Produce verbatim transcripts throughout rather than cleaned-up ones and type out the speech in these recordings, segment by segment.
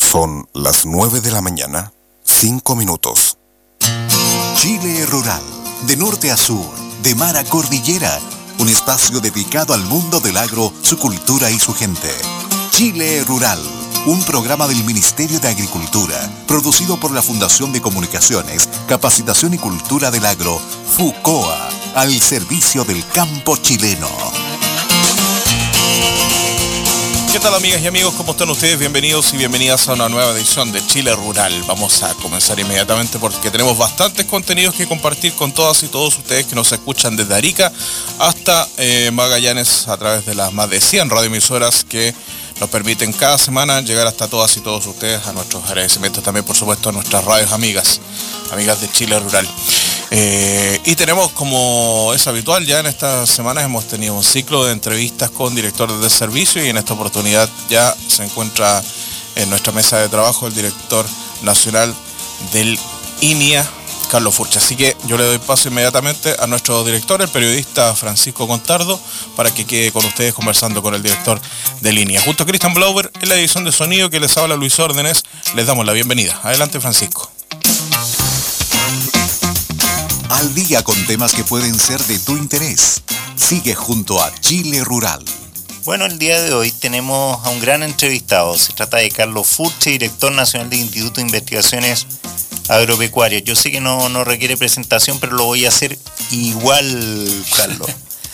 Son las nueve de la mañana, cinco minutos. Chile Rural, de norte a sur, de mar a cordillera, un espacio dedicado al mundo del agro, su cultura y su gente. Chile Rural, un programa del Ministerio de Agricultura, producido por la Fundación de Comunicaciones, Capacitación y Cultura del Agro, FUCOA, al servicio del campo chileno. ¿Qué tal, amigas y amigos? ¿Cómo están ustedes? Bienvenidos y bienvenidas a una nueva edición de Chile Rural. Vamos a comenzar inmediatamente porque tenemos bastantes contenidos que compartir con todas y todos ustedes que nos escuchan desde Arica hasta eh, Magallanes a través de las más de cien radioemisoras que nos permiten cada semana llegar hasta todas y todos ustedes. A nuestros agradecimientos también, por supuesto, a nuestras radios amigas, amigas de Chile Rural. Eh, y tenemos, como es habitual, ya en estas semanas hemos tenido un ciclo de entrevistas con directores de servicio y en esta oportunidad ya se encuentra en nuestra mesa de trabajo el director nacional del I N I A, Carlos Furche. Así que yo le doy paso inmediatamente a nuestro director, el periodista Francisco Contardo, para que quede con ustedes conversando con el director del I N I A. Junto a Cristian Blauber, en la edición de sonido que les habla Luis Órdenes, les damos la bienvenida. Adelante, Francisco. Al día con temas que pueden ser de tu interés. Sigue junto a Chile Rural. Bueno, el día de hoy tenemos a un gran entrevistado. Se trata de Carlos Furche, director nacional del Instituto de Investigaciones Agropecuarias. Yo sé que no, no requiere presentación, pero lo voy a hacer igual, Carlos.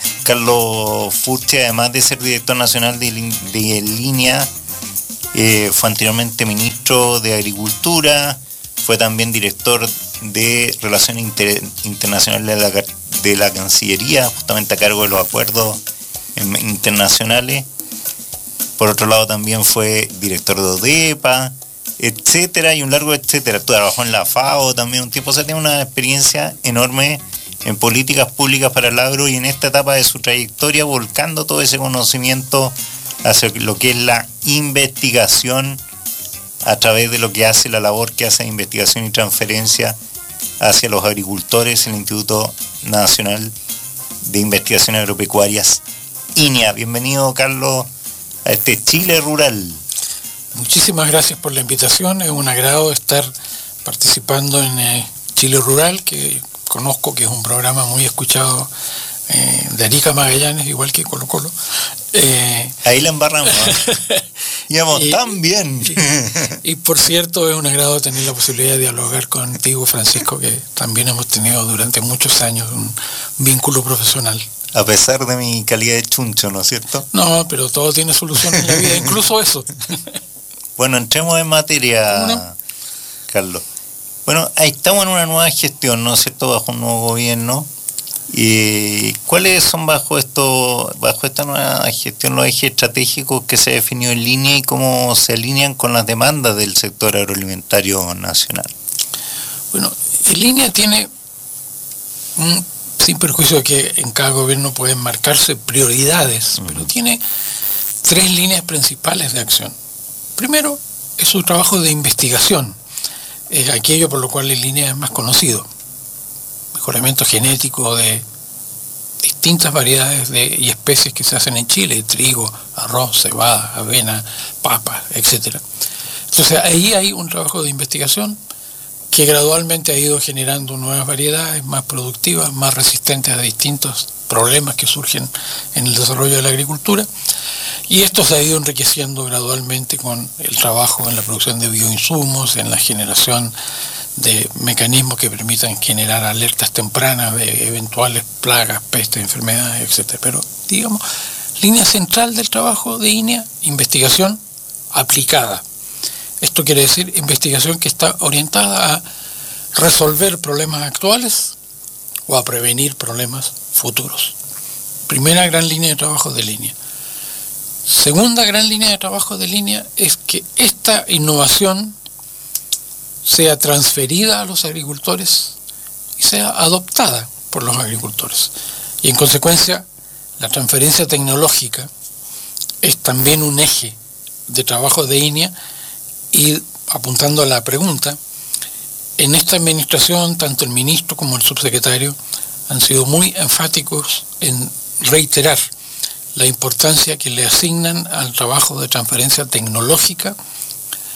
Carlos Furche, además de ser director nacional de, de I N I A, eh, fue anteriormente ministro de Agricultura, fue también director de Relaciones Inter- Internacionales de la, de la Cancillería, justamente a cargo de los acuerdos internacionales. Por otro lado también fue director de ODEPA, etcétera, y un largo etcétera. Trabajó en la FAO también un tiempo, o sea, tiene una experiencia enorme en políticas públicas para el agro y en esta etapa de su trayectoria volcando todo ese conocimiento hacia lo que es la investigación a través de lo que hace la labor que hace de investigación y transferencia hacia los agricultores, el Instituto Nacional de Investigaciones Agropecuarias, I N I A. Bienvenido, Carlos, a este Chile Rural. Muchísimas gracias por la invitación. Es un agrado estar participando en eh, Chile Rural, que conozco que es un programa muy escuchado eh, de Arica a Magallanes, igual que Colo Colo. Eh, Ahí la embarramos, ¿no? Íbamos y, tan bien. Y, y por cierto, es un agrado tener la posibilidad de dialogar contigo, Francisco, que también hemos tenido durante muchos años un vínculo profesional. A pesar de mi calidad de chuncho, ¿no es cierto? No, pero todo tiene solución en la vida, incluso eso. Bueno, entremos en materia, ¿no? Carlos. Bueno, ahí estamos en una nueva gestión, ¿no es cierto?, bajo un nuevo gobierno. ¿Y cuáles son bajo esto, bajo esta nueva gestión los ejes estratégicos que se ha definido en línea y cómo se alinean con las demandas del sector agroalimentario nacional? Bueno, en línea tiene, un, sin perjuicio de que en cada gobierno pueden marcarse prioridades, uh-huh. pero tiene tres líneas principales de acción. Primero, es su trabajo de investigación, es aquello por lo cual en línea es más conocido. Mejoramiento genético de distintas variedades de, y especies que se hacen en Chile, trigo, arroz, cebada, avena, papa, etcétera. Entonces ahí hay un trabajo de investigación que gradualmente ha ido generando nuevas variedades más productivas, más resistentes a distintos problemas que surgen en el desarrollo de la agricultura, y esto se ha ido enriqueciendo gradualmente con el trabajo en la producción de bioinsumos, en la generación de mecanismos que permitan generar alertas tempranas de eventuales plagas, pestes, enfermedades, etcétera. Pero, digamos, línea central del trabajo de I N I A, investigación aplicada. Esto quiere decir investigación que está orientada a resolver problemas actuales o a prevenir problemas futuros. Primera gran línea de trabajo de línea. Segunda gran línea de trabajo de línea es que esta innovación sea transferida a los agricultores y sea adoptada por los agricultores. Y en consecuencia, la transferencia tecnológica es también un eje de trabajo de I N I A. Y apuntando a la pregunta, en esta administración, tanto el ministro como el subsecretario han sido muy enfáticos en reiterar la importancia que le asignan al trabajo de transferencia tecnológica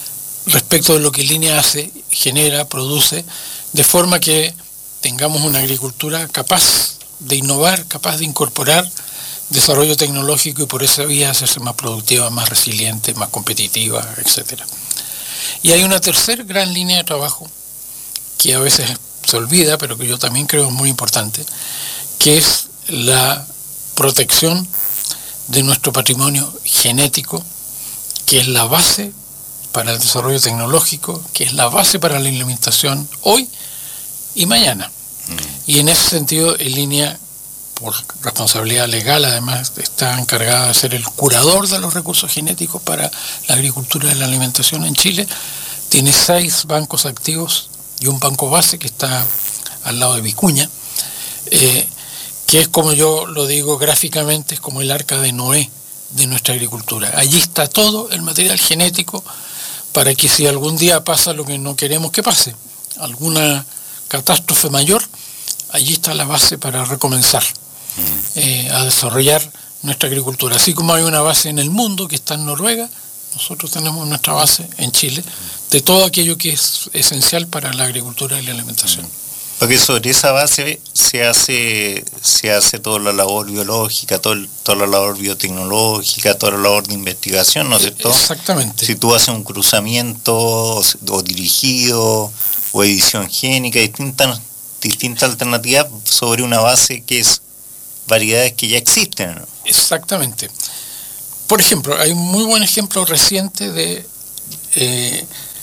respecto de lo que Línea hace, genera, produce, de forma que tengamos una agricultura capaz de innovar, capaz de incorporar desarrollo tecnológico y por esa vía hacerse más productiva, más resiliente, más competitiva, etcétera. Y hay una tercera gran línea de trabajo que a veces se olvida, pero que yo también creo es muy importante, que es la protección de nuestro patrimonio genético, que es la base para el desarrollo tecnológico, que es la base para la alimentación hoy y mañana. Y en ese sentido, en Línea, por responsabilidad legal, además, está encargada de ser el curador de los recursos genéticos para la agricultura y la alimentación en Chile. Tiene seis bancos activos y un banco base que está al lado de Vicuña, eh, que es, como yo lo digo gráficamente, es como el arca de Noé de nuestra agricultura. Allí está todo el material genético para que si algún día pasa lo que no queremos que pase, alguna catástrofe mayor, allí está la base para recomenzar eh, a desarrollar nuestra agricultura. Así como hay una base en el mundo que está en Noruega, nosotros tenemos nuestra base en Chile de todo aquello que es esencial para la agricultura y la alimentación. Porque sobre esa base se hace se hace toda la labor biológica, todo el, toda la labor biotecnológica, toda la labor de investigación, ¿no es cierto? Exactamente. Si tú haces un cruzamiento o, o dirigido o edición génica, distintas distintas alternativas sobre una base que es variedades que ya existen, ¿no? Exactamente. Por ejemplo, hay un muy buen ejemplo reciente de eh,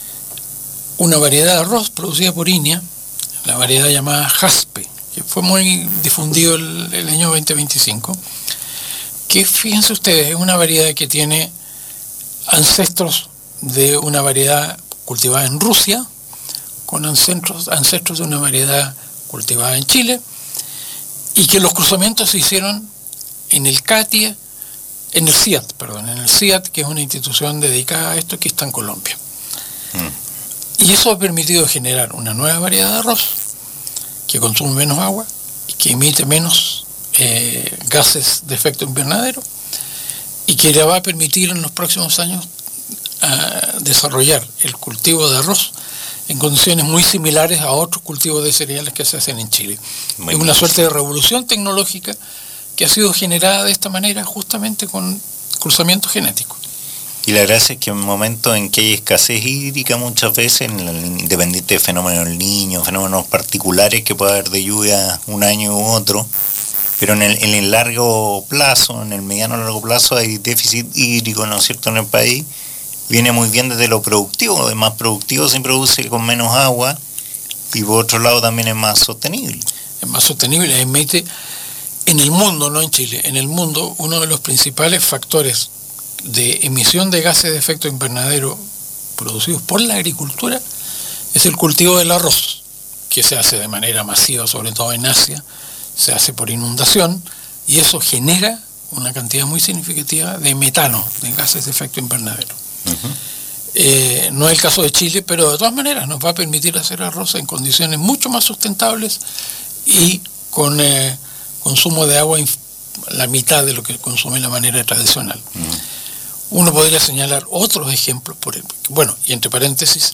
una variedad de arroz producida por Inia, la variedad llamada Jaspe, que fue muy difundido el, el año veinte veinticinco, que fíjense ustedes, es una variedad que tiene ancestros de una variedad cultivada en Rusia, con ancestros, ancestros de una variedad cultivada en Chile, y que los cruzamientos se hicieron en el CATIE, en el CIAT, perdón, en el CIAT, que es una institución dedicada a esto que está en Colombia. Mm. Y eso ha permitido generar una nueva variedad de arroz que consume menos agua y que emite menos eh, gases de efecto invernadero y que le va a permitir en los próximos años uh, desarrollar el cultivo de arroz en condiciones muy similares a otros cultivos de cereales que se hacen en Chile. Muy es una bien. Suerte de revolución tecnológica que ha sido generada de esta manera justamente con cruzamiento genético. Y la gracia es que en momentos en que hay escasez hídrica muchas veces, en el, independiente de fenómenos del Niño, fenómenos particulares que puede haber de lluvia un año u otro, pero en el, en el largo plazo, en el mediano largo plazo hay déficit hídrico, ¿no es cierto?, en el país, viene muy bien desde lo productivo, lo más productivo se produce con menos agua y por otro lado también es más sostenible. Es más sostenible, emite en el mundo, no en Chile, en el mundo uno de los principales factores de emisión de gases de efecto invernadero producidos por la agricultura es el cultivo del arroz, que se hace de manera masiva, sobre todo en Asia, se hace por inundación y eso genera una cantidad muy significativa de metano, de gases de efecto invernadero. Uh-huh. Eh, no es el caso de Chile, pero de todas maneras nos va a permitir hacer arroz en condiciones mucho más sustentables y con eh, consumo de agua inf- la mitad de lo que consume de manera tradicional. Uh-huh. Uno podría señalar otros ejemplos, por ejemplo, bueno, y entre paréntesis,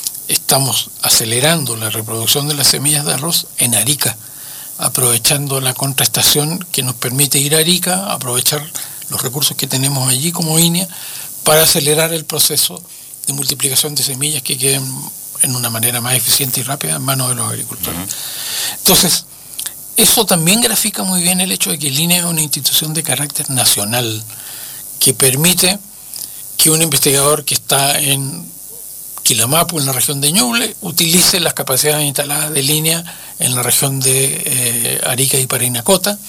estamos acelerando la reproducción de las semillas de arroz en Arica, aprovechando la contraestación que nos permite ir a Arica, aprovechar los recursos que tenemos allí como Inia, para acelerar el proceso de multiplicación de semillas que queden en una manera más eficiente y rápida en manos de los agricultores. Uh-huh. Entonces, eso también grafica muy bien el hecho de que Línea es una institución de carácter nacional, que permite que un investigador que está en Quilamapu, en la región de Ñuble, utilice las capacidades instaladas de Línea en la región de eh, Arica y Parinacota,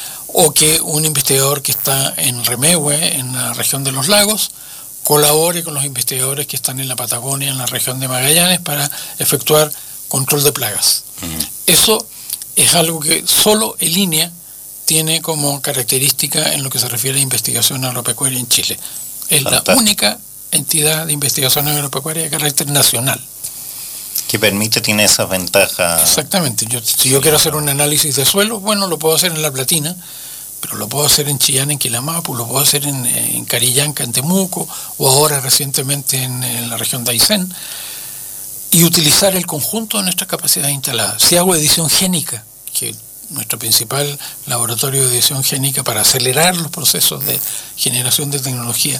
o que un investigador que está en Remehué, en la región de los lagos, colabore con los investigadores que están en la Patagonia, en la región de Magallanes, para efectuar control de plagas. Uh-huh. Eso es algo que solo el Línea tiene como característica en lo que se refiere a investigación agropecuaria en Chile. Es Fantástico. La única entidad de investigación agropecuaria de carácter nacional. Que permite, tiene esas ventajas. Exactamente. Yo, si yo quiero hacer un análisis de suelo, bueno, lo puedo hacer en La Platina, pero lo puedo hacer en Chillán, en Quilamapu, lo puedo hacer en, en Carillanca, en Temuco, o ahora recientemente en, en la región de Aysén, y utilizar el conjunto de nuestras capacidades instaladas. Si hago edición génica, que nuestro principal laboratorio de edición génica para acelerar los procesos de generación de tecnología,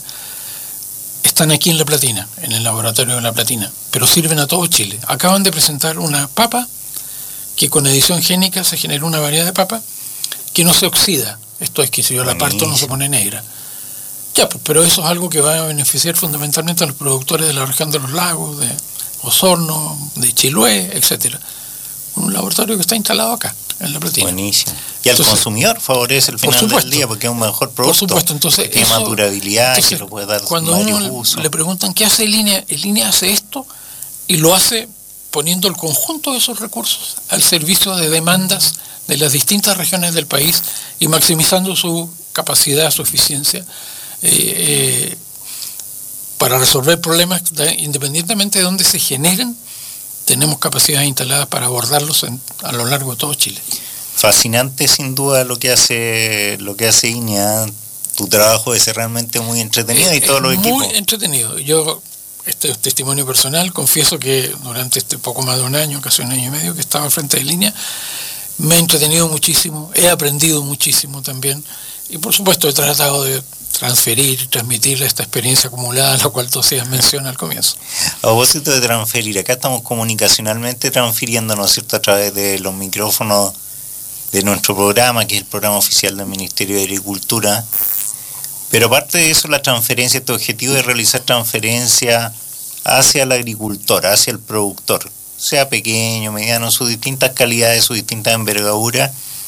están aquí en La Platina, en el laboratorio de La Platina, pero sirven a todo Chile. Acaban de presentar una papa que con edición génica se genera una variedad de papa que no se oxida. Esto es que si yo la parto no se pone negra. Ya, pues, pero eso es algo que va a beneficiar fundamentalmente a los productores de la región de los lagos, de Osorno, de Chiloé, etcétera. Un laboratorio que está instalado acá, en La Platina. Buenísimo. Y al entonces, consumidor favorece el final supuesto, del día porque es un mejor producto. Por supuesto, entonces. Que tiene más durabilidad, entonces, que lo puede dar cuando uno uso. le preguntan qué hace Línea, Línea hace esto y lo hace poniendo el conjunto de esos recursos al servicio de demandas de las distintas regiones del país y maximizando su capacidad, su eficiencia, eh, eh, para resolver problemas de, independientemente de dónde se generen, tenemos capacidades instaladas para abordarlos en, a lo largo de todo Chile. Fascinante sin duda lo que hace lo que hace I N E A. Tu trabajo es realmente muy entretenido es, y todos los equipos. Muy entretenido. Yo, este es testimonio personal, confieso que durante este poco más de un año, casi un año y medio que estaba al frente de Línea, me he entretenido muchísimo, he aprendido muchísimo también y por supuesto he tratado de transferir, transmitir esta experiencia acumulada, la cual tú hacías mención al comienzo. A propósito de transferir, acá estamos comunicacionalmente transfiriendo, ¿no es cierto?, a través de los micrófonos de nuestro programa, que es el programa oficial del Ministerio de Agricultura. Pero aparte de eso, la transferencia, este objetivo de realizar transferencia hacia el agricultor, hacia el productor, sea pequeño, mediano, sus distintas calidades, sus distintas envergaduras.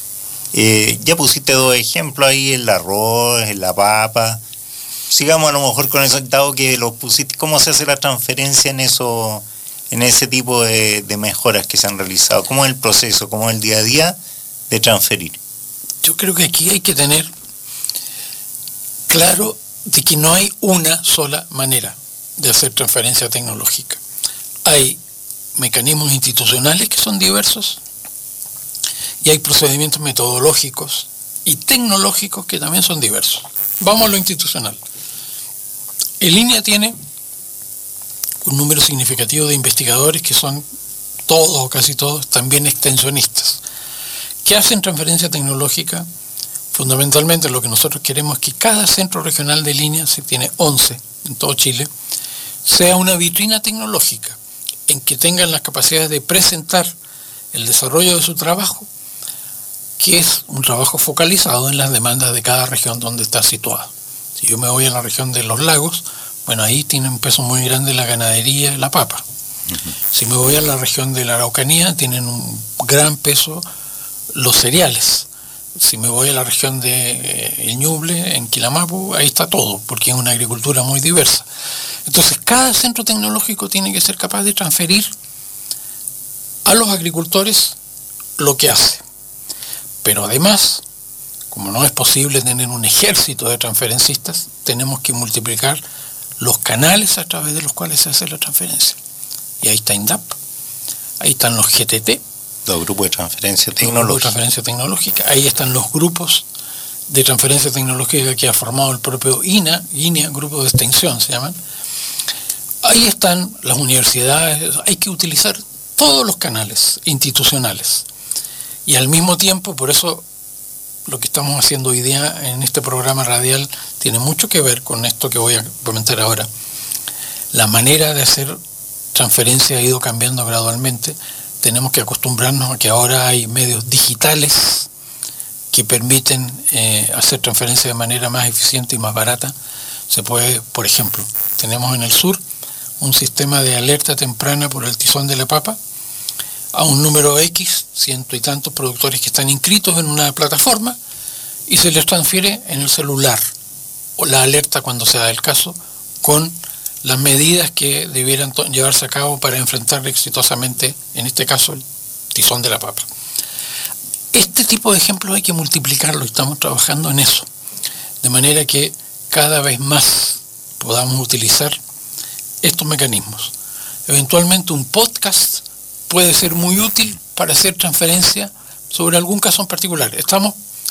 Eh, ya pusiste dos ejemplos ahí, el arroz, en la papa. Sigamos a lo mejor con eso, dado que los pusiste, ¿cómo se hace la transferencia en eso, en ese tipo de, de mejoras que se han realizado? ¿Cómo es el proceso, cómo es el día a día de transferir? Yo creo que aquí hay que tener claro de que no hay una sola manera de hacer transferencia tecnológica. Hay mecanismos institucionales que son diversos y hay procedimientos metodológicos y tecnológicos que también son diversos. Vamos a lo institucional. En Línea tiene un número significativo de investigadores que son todos o casi todos también extensionistas, que hacen transferencia tecnológica. Fundamentalmente lo que nosotros queremos es que cada centro regional de Línea, se tiene once en todo Chile, sea una vitrina tecnológica en que tengan las capacidades de presentar el desarrollo de su trabajo, que es un trabajo focalizado en las demandas de cada región donde está situado. Si yo me voy a la región de los lagos, bueno, ahí tiene un peso muy grande la ganadería y la papa. Uh-huh. Si me voy a la región de la Araucanía, tienen un gran peso los cereales. Si me voy a la región de eh, Ñuble, en Quilamapu, ahí está todo, porque es una agricultura muy diversa. Entonces, cada centro tecnológico tiene que ser capaz de transferir a los agricultores lo que hace. Pero además, como no es posible tener un ejército de transferencistas, tenemos que multiplicar los canales a través de los cuales se hace la transferencia. Y ahí está INDAP, ahí están los G T T, los grupos de transferencia tecnológica. Grupos de transferencia tecnológica. Ahí están los grupos de transferencia tecnológica que ha formado el propio I N A, I N E A, grupo de extensión se llaman. Ahí están las universidades, hay que utilizar todos los canales institucionales. Y al mismo tiempo, por eso lo que estamos haciendo hoy día en este programa radial tiene mucho que ver con esto que voy a comentar ahora. La manera de hacer transferencia ha ido cambiando gradualmente. Tenemos que acostumbrarnos a que ahora hay medios digitales que permiten eh, hacer transferencia de manera más eficiente y más barata. Se puede, por ejemplo, tenemos en el sur un sistema de alerta temprana por el tizón de la papa a un número X, ciento y tantos productores que están inscritos en una plataforma y se les transfiere en el celular o la alerta cuando sea el caso con las medidas que debieran llevarse a cabo para enfrentar exitosamente, en este caso, el tizón de la papa. Este tipo de ejemplos hay que multiplicarlo y estamos trabajando en eso, de manera que cada vez más podamos utilizar estos mecanismos. Eventualmente un podcast puede ser muy útil para hacer transferencia sobre algún caso en particular. Estamos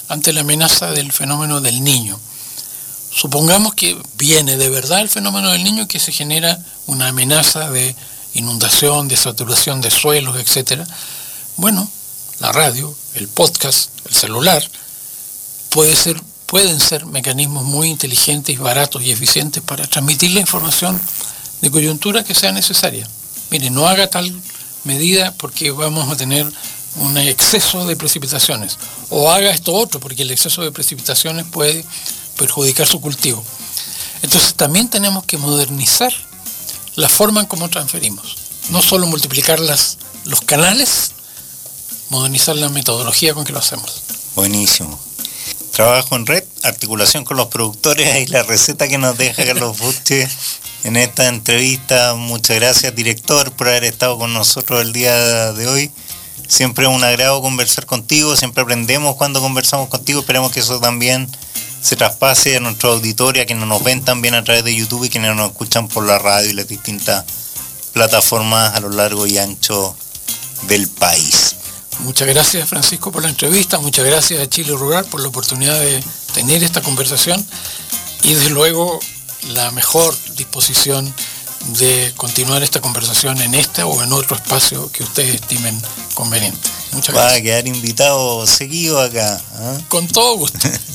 ante la amenaza del fenómeno del Niño. Supongamos que viene de verdad el fenómeno del Niño, que se genera una amenaza de inundación, de saturación de suelos, etcétera. Bueno, la radio, el podcast, el celular, puede ser, pueden ser mecanismos muy inteligentes, baratos y eficientes para transmitir la información de coyuntura que sea necesaria. Mire, no haga tal medida porque vamos a tener un exceso de precipitaciones, o haga esto otro porque el exceso de precipitaciones puede perjudicar su cultivo. Entonces también tenemos que modernizar la forma en cómo transferimos, no solo multiplicar las, los canales, modernizar la metodología con que lo hacemos. Buenísimo. Trabajo en red, articulación con los productores y la receta que nos deja Carlos Fuchte en esta entrevista. Muchas gracias, director, por haber estado con nosotros el día de hoy. Siempre es un agrado conversar contigo, siempre aprendemos cuando conversamos contigo. Esperemos que eso también se traspase a nuestro auditorio, a quienes nos ven también a través de YouTube y quienes nos escuchan por la radio y las distintas plataformas a lo largo y ancho del país. Muchas gracias, Francisco, por la entrevista. Muchas gracias a Chile Rural por la oportunidad de tener esta conversación y desde luego la mejor disposición de continuar esta conversación en este o en otro espacio que ustedes estimen conveniente. Muchas gracias. Va a quedar invitado seguido acá, ¿eh? Con todo gusto.